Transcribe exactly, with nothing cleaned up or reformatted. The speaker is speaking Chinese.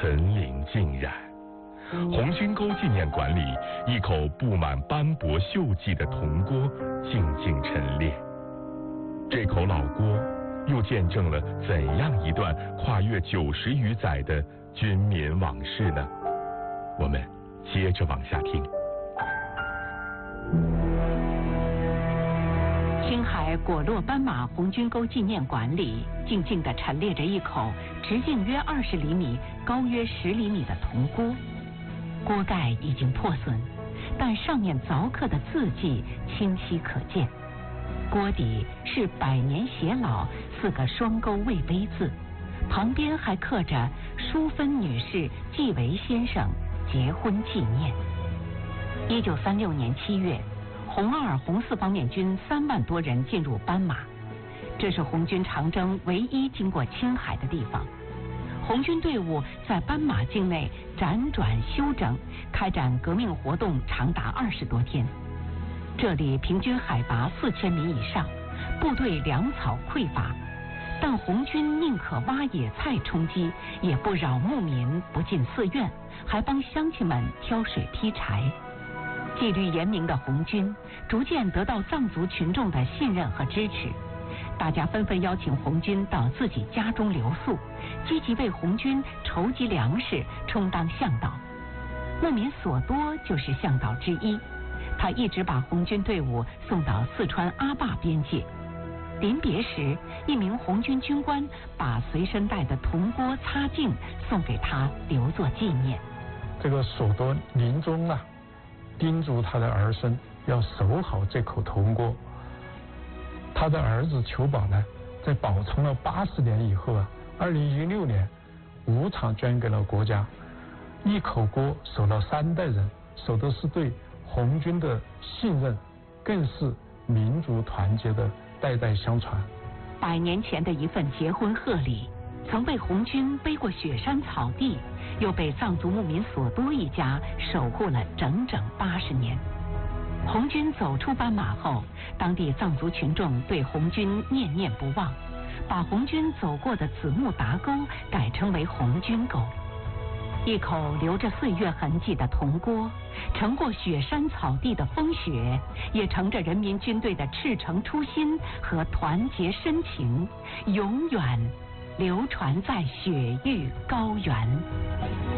层林尽染。红军沟纪念馆里，一口布满斑驳锈迹的铜锅静静陈列。这口老锅又见证了怎样一段跨越九十余载的军民往事呢？我们接着往下听。 青海果洛斑马红军沟纪念馆里，静静地陈列着一口直径约二十厘米、高约十厘米的铜锅。锅盖已经破损，但上面凿刻的字迹清晰可见。锅底是“百年偕老”四个双钩魏碑字，旁边还刻着淑芬女士纪维先生结婚纪念。一九三六年七月，红二、红四方面军三万多人进入斑马，这是红军长征唯一经过青海的地方。红军队伍在斑马境内辗转休整，开展革命活动长达二十多天。这里平均海拔四千米以上，部队粮草匮乏，但红军宁可挖野菜充饥，也不扰牧民，不进寺院，还帮乡亲们挑水劈柴。纪律严明的红军逐渐得到藏族群众的信任和支持，大家纷纷邀请红军到自己家中留宿，积极为红军筹集粮食，充当向导。牧民索多就是向导之一，他一直把红军队伍送到四川阿坝边界。临别时，一名红军军官把随身带的铜锅擦净送给他，留作纪念。 这个索多临终啊，叮嘱他的儿孙要守好这口铜锅。他的儿子裘宝呢，在保存了八十年以后啊，二零一六年无偿捐给了国家。一口锅守了三代人，守的是对红军的信任，更是民族团结的代代相传。 百年前的一份结婚贺礼，曾被红军背过雪山草地，又被藏族牧民索多一家守护了整整八十年。红军走出斑马后，当地藏族群众对红军念念不忘，把红军走过的子木达沟改称为红军沟。一口留着岁月痕迹的铜锅，承过雪山草地的风雪，也承着人民军队的赤诚初心和团结深情，永远流传在雪域高原。